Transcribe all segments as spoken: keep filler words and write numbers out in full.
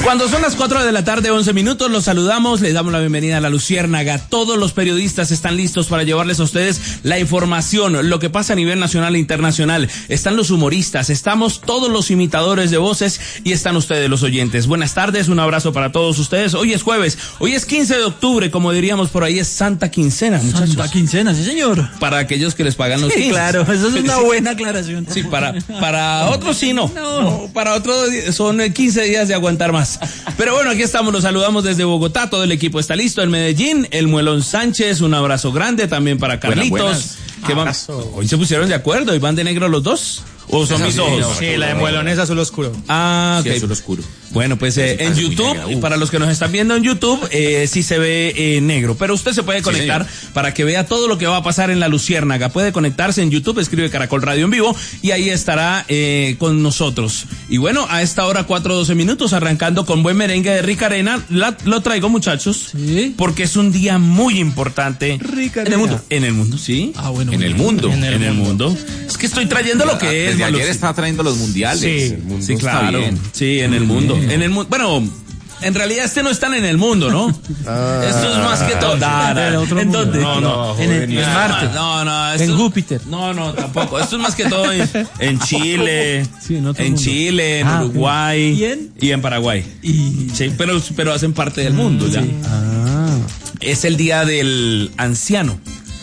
Cuando son las cuatro de la tarde, once minutos, los saludamos, les damos la bienvenida a La Luciérnaga. Todos los periodistas están listos para llevarles a ustedes la información, lo que pasa a nivel nacional e internacional. Están los humoristas, estamos todos los imitadores de voces y están ustedes los oyentes. Buenas tardes, un abrazo para todos ustedes. Hoy es jueves, hoy es quince de octubre, como diríamos por ahí, es Santa Quincena, muchachos. Santa Quincena, sí señor. Para aquellos que les pagan los sí, quince. Claro, eso es una buena aclaración. Sí, para, para otros sí no. no. no para otros son quince días de aguantar más. Pero bueno, aquí estamos, los saludamos desde Bogotá, todo el equipo está listo, en Medellín, el Muelón Sánchez, un abrazo grande también para Carlitos. Buenas, buenas. Que van, hoy se pusieron de acuerdo y van de negro los dos. ¿O son mis ojos? Sí, la de Muelón es azul oscuro. Ah, ok. Sí, azul oscuro. Bueno, pues eh, en YouTube, y para los que nos están viendo en YouTube, eh, sí se ve eh, negro. Pero usted se puede conectar sí, para que vea todo lo que va a pasar en La Luciérnaga. Puede conectarse en YouTube, escribe Caracol Radio en vivo y ahí estará eh, con nosotros. Y bueno, a esta hora, cuatro doce minutos, arrancando con buen merengue de Rica Arena. La, lo traigo, muchachos, ¿sí? Porque es un día muy importante. Rica en el mundo. En el mundo, sí. Ah, bueno. En bueno. el mundo. En el, en el mundo. mundo. Es que estoy trayendo lo que es. Desde ayer está trayendo los mundiales. Sí, el mundo sí, claro. Bien. Sí, en el mundo. En el mundo. Bueno, en realidad este no están en el mundo, ¿no? Ah, esto es más que todo. ¿En dónde? No, no. En, el, en Marte. No, no. Esto, en Júpiter. No, no, tampoco. Esto es más que todo en, en Chile, sí, en, en Chile, en ah, Uruguay ¿y en? y en Paraguay. Y... Sí, pero, pero hacen parte del mundo ya. Sí. Ah. Es el día del anciano,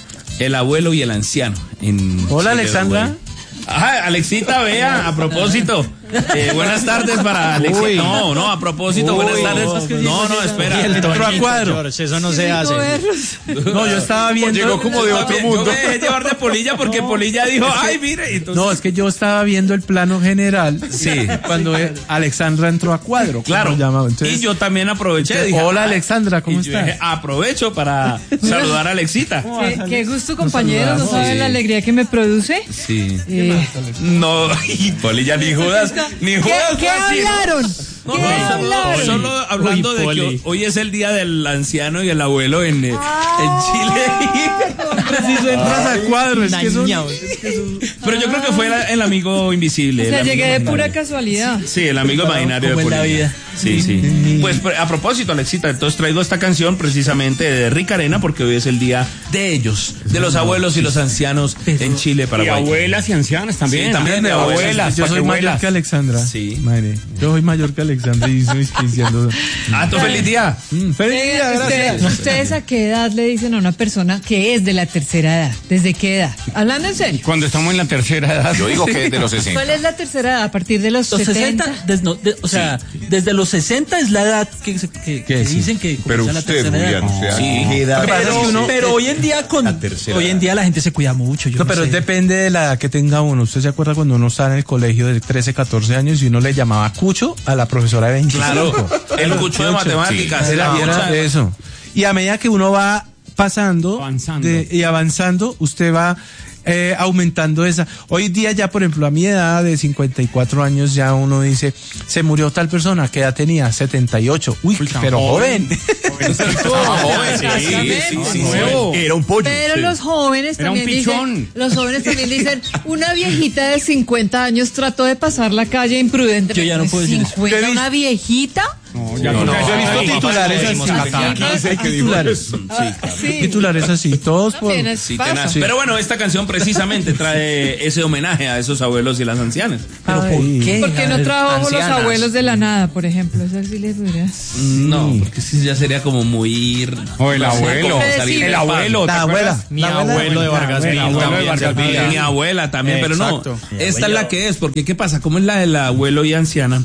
el abuelo y el anciano. En Hola, Chile, Alexandra. Uruguay. Ajá, Alexita, vea, a propósito, eh, buenas tardes para Alexita. Uy. No, no, a propósito, Uy, buenas tardes. No, no, espera. El entró a cuadro. George, eso no se hace. No, yo estaba viendo. Llegó como de otro mundo. Yo me dejé llevar de Polilla porque no, Polilla dijo, es que, ay, mire. Entonces... No, es que yo estaba viendo el plano general. Sí. Cuando Alexandra entró a cuadro. Claro. Entonces, y yo también aproveché. Dije, hola, Alexandra, ¿cómo estás? Dije, aprovecho para saludar a Alexita. Qué, qué gusto, compañeros. ¿No saben sí. la alegría que me produce? Sí. Eh, no, y Polilla ni Judas, ni Judas. ¿Qué, ¿qué hablaron? No, ¿Qué no, hablaron? Solo hablando Uy, de Poli. que hoy es el día del anciano y el abuelo en, ah, en Chile. Preciso entras a cuadro, es que, son, es que son... Pero yo creo que fue el, el amigo invisible. O sea, llegué de imaginario. pura casualidad. Sí, el amigo imaginario de la vida. Sí, sí. Pues a propósito, Alexita, entonces traigo esta canción precisamente de Rica Arena porque hoy es el día de ellos, de los abuelos y los ancianos en Chile, Paraguay. Y abuelas y ancianas también. Sí, también de abuelas. abuelas yo soy mayor que Alexandra. Sí. Madre, yo soy mayor que Alexandra y soy quinceando. Ah, tu feliz día. Mm, feliz día, gracias. ¿Ustedes, ¿Ustedes a qué edad le dicen a una persona que es de la tercera edad? ¿Desde qué edad? Hablando en serio. Cuando estamos en la tercera edad. Yo digo que desde los sesenta. ¿Cuál es la tercera edad? ¿A partir de los, los setenta? sesenta? Des, no, de, o sea, sí. desde los sesenta es la edad que, que, que sí. dicen que pero comienza usted, la tercera edad. Julián, o sea, sí. ¿qué edad? Pero, uno, pero hoy en día con hoy en día la gente se cuida mucho. Yo no, no pero sé. Depende de la edad que tenga uno. ¿Usted se acuerda cuando uno estaba en el colegio de trece, catorce años y uno le llamaba cucho a la profesora de veinticinco? Claro, el cucho de matemáticas. Sí. Era, era eso. Y a medida que uno va pasando avanzando. De, y avanzando, usted va eh, aumentando esa. Hoy día ya, por ejemplo, a mi edad de cincuenta y cuatro años ya uno dice, se murió tal persona, ¿qué edad tenía? setenta y ocho. Uy, Uy pero joven. joven. joven. Sí, sí, sí, sí, nuevo. Era un pollo. Pero sí. los jóvenes también dicen, los jóvenes también dicen, una viejita de cincuenta años trató de pasar la calle imprudente. Yo ya no puedo decir cincuenta, eso. ¿Una viejita? No, ya no, no, no, yo he visto titulares así. Titulares. Sí. Titulares así, todos por... Sí, sí. Pero bueno, esta canción precisamente trae ese homenaje a esos abuelos y las ancianas. ¿Pero por qué? ¿Por qué no trabajo los abuelos de la nada, por ejemplo? ¿Eso sí les podrías? No, porque sí ya sería como muy... O el abuelo. El abuelo. La abuela. Mi abuelo de Vargas Villa. Mi abuela también, pero no. Esta es la que es, porque ¿qué pasa? ¿Cómo es la del abuelo y anciana?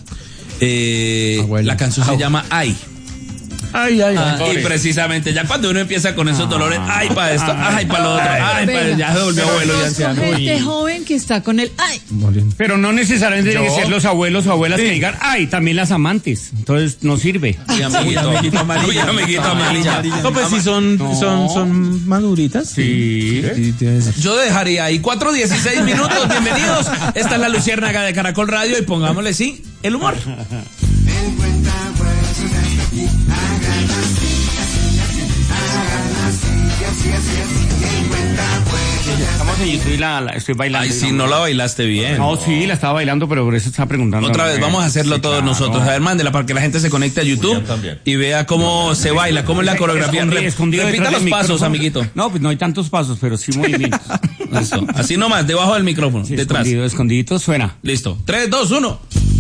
Eh, la canción se llama Ay. Ay, ay, ah, ay. Y precisamente ya cuando uno empieza con esos dolores, ay para esto, ay para lo otro, ay para ya se volvió abuelo y anciano. Gente joven que está con el ay. Pero no necesariamente tienen que ser los abuelos o abuelas sí. que digan ay, también las amantes. Entonces no sirve. Y amiguito, amiguito amarillo, amiguito amarillo. No, pues si son, no. son, son maduritas. Sí. sí. Yo dejaría ahí cuatro dieciséis minutos. Bienvenidos. Esta es la Luciérnaga de Caracol Radio y pongámosle sí el humor. Hagan así, así, así, así, así, Estamos en YouTube y la, la estoy bailando. Ay, sí, no la bailaste bien. No, sí, la estaba bailando, pero por eso estaba preguntando. Otra vez, vamos a hacerlo sí, todos claro. nosotros. A ver, mándela para que la gente se conecte a YouTube y vea cómo se baila, cómo es la coreografía. Escondido, escondido Repita los pasos, micrófono. amiguito. No, pues no hay tantos pasos, pero sí movimientos. Eso. Así nomás, debajo del micrófono, Sí, detrás. escondido, escondidito, suena. Listo. tres, dos, uno.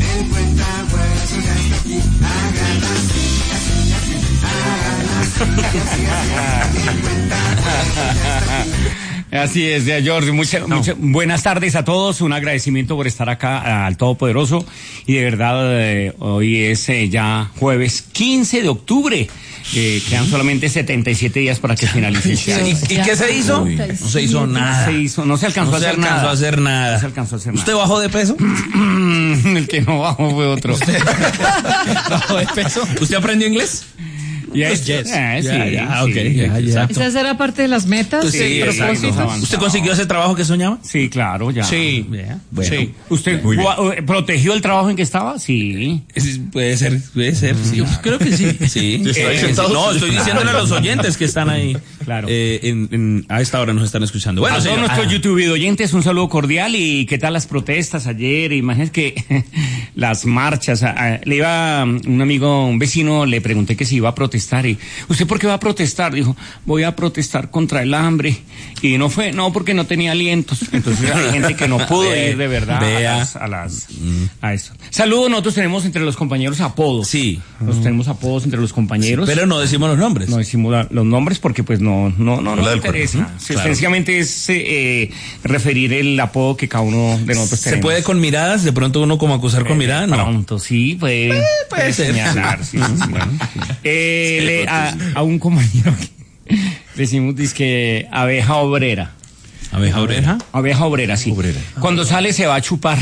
Así es, George. Muchas mucha, buenas tardes a todos. Un agradecimiento por estar acá al Todopoderoso. Y de verdad, eh, hoy es eh, ya jueves quince de octubre. Eh, quedan solamente setenta y siete días para que finalice este año. ¿Y, ¿Y qué se hizo? Uy, no se hizo nada. Se hizo, no se alcanzó, no a, se hacer alcanzó nada. a hacer nada. No se alcanzó a hacer nada. ¿Usted bajó de peso? El que no bajó fue otro. ¿Usted bajó de peso? ¿Usted aprendió inglés? Yes, yes. Ah, sí, Ya, ya, sí, okay, ya, ya. ¿Esa será parte de las metas? Sí, y propósitos? exacto. ¿Usted consiguió ese trabajo que soñaba? Sí, claro, ya. Sí. Ya. Bueno. Sí. ¿Usted Muy bien. gua- protegió el trabajo en que estaba? Sí. Es- Puede ser, puede ser, sí. Creo que sí. Sí. Eh, sí. No, estoy diciéndole a los oyentes que están ahí. Claro. Eh, en, en- a esta hora nos están escuchando. Bueno, a todos señor. nuestros Ah. YouTube oyentes, un saludo cordial. ¿Y qué tal las protestas ayer? Imagínense que las marchas. A, a- le iba un amigo, un vecino, le pregunté que si iba a protestar. Y, ¿usted por qué va a protestar? Dijo, voy a protestar contra el hambre. Y no fue, no, porque no tenía alientos. Entonces hay gente que no pudo Ve- ir de verdad vea. a las, a las, a eso. Saludos, nosotros tenemos entre los compañeros apodos. Sí. Nosotros tenemos apodos entre los compañeros. Pero no decimos los nombres. No decimos la- los nombres porque pues no no no nos del interesa. cuerpo. Sí, Claro. Sencillamente es eh, referir el apodo que cada uno de nosotros ¿Se tenemos. puede con miradas? De pronto uno como acusar con mirada, no. Pronto, sí, puede, puede ser. señalar, sí, sí, sí. Eh, le- a, a un compañero que decimos dizque abeja obrera. Abeja oreja. Abeja obrera, sí. Obrera. Cuando sale se va a chupar.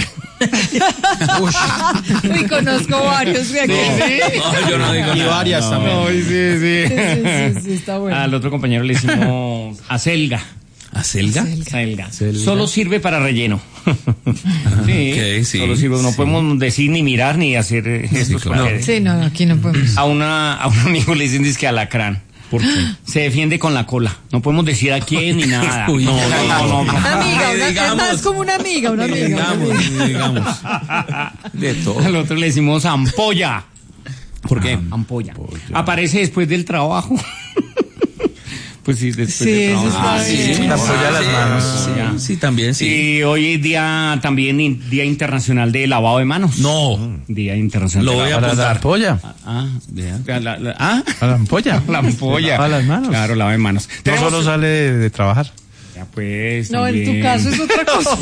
Uy, conozco varios de aquí. No, yo no digo Y nada. varias No. también. No, sí, sí. Sí, sí, sí, sí, está bueno. Al otro compañero le decimos acelga. ¿Acelga? Selga. Selga. Solo sirve para relleno. sí, ok, sí, Solo sirve, no sí. podemos decir ni mirar ni hacer eh, estos claro. papeles. Sí, no, aquí no podemos. A una a un amigo le dicen que alacrán. ¿Por qué? Se defiende con la cola. No podemos decir a quién ni nada. Uy, no, no, no, no, no. Una amiga, una, es digamos. más como una amiga, una amiga. una Digamos, amiga. digamos. De todo. Al otro le decimos ampolla. ¿Por qué? Ampolla. Aparece después del trabajo. Pues sí, después Sí, del eso trabajo. está Ah, sí. bien. La apoya las manos. Sí, sí, también, sí. Y hoy es día también in- Día Internacional de Lavado de Manos. No. Día Internacional Lo de voy a lavado. Para la apuntar. ampolla. Ah, vea. La, la- ah, A la ampolla. la ampolla. A las manos. Claro, lava de manos. No Tenemos- solo sale de, de trabajar. Ya pues. No, en tu también. caso es otra cosa.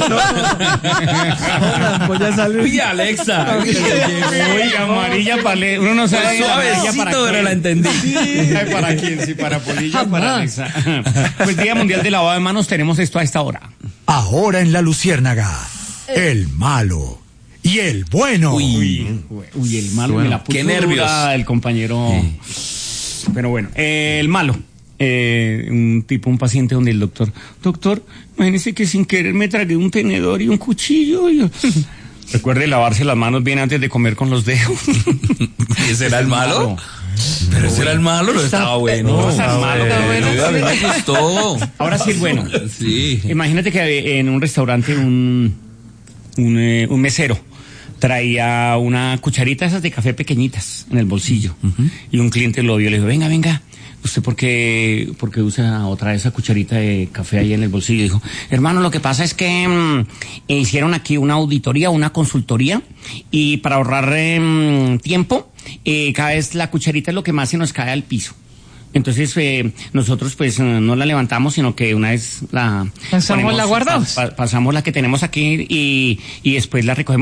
La ampolla sale. Uy, Alexa. Oiga, amarilla para le- uno no sabe Fue amarilla para suavecito, pero quién. la entendí. Ay, ¿para quién? Sí, para Polilla, para Jamás. Alexa. Pues Día Mundial de Lavado de Manos tenemos esto a esta hora. Ahora en la Luciérnaga, el malo y el bueno. Uy, uy, el malo me la puso qué nervios. dura el compañero. Pero bueno, eh, el malo. Eh, un tipo, un paciente donde el doctor, doctor, imagínese que sin querer me tragué un tenedor y un cuchillo. Y... Recuerde lavarse las manos bien antes de comer con los dedos. ¿Ese era el malo? Pero ese era el malo, no estaba bueno. No, está malo. Está bueno, Oiga, a mí sí. me gustó. Ahora sí el bueno. Sí. Imagínate que en un restaurante un, un, eh, un mesero traía una cucharita esas de café pequeñitas en el bolsillo. Y un cliente lo vio y le dijo, venga, venga, ¿usted por qué, por qué usa otra esa cucharita de café ahí en el bolsillo? Y dijo, hermano, lo que pasa es que mm, hicieron aquí una auditoría, una consultoría, y para ahorrar eh, tiempo, eh, cada vez la cucharita es lo que más se nos cae al piso. Entonces, eh, nosotros pues eh, no la levantamos, sino que una vez la... Pasamos, la guardamos. pa- pa- pasamos la que tenemos aquí y, y después la recogemos.